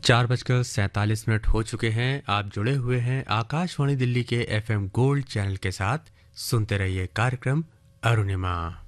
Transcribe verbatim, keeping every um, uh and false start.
चार बजकर सैंतालीस मिनट हो चुके हैं। आप जुड़े हुए हैं आकाशवाणी दिल्ली के एफएम गोल्ड चैनल के साथ। सुनते रहिए कार्यक्रम अरुणिमा।